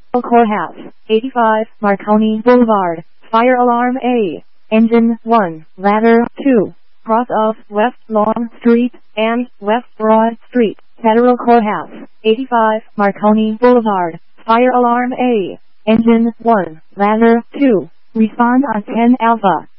Courthouse, 85, Marconi Boulevard, Fire Alarm A, Engine 1, Ladder 2, cross of West Long Street and West Broad Street, Federal Courthouse, 85, Marconi Boulevard, Fire Alarm A, Engine 1, Ladder 2, respond on 10 Alpha.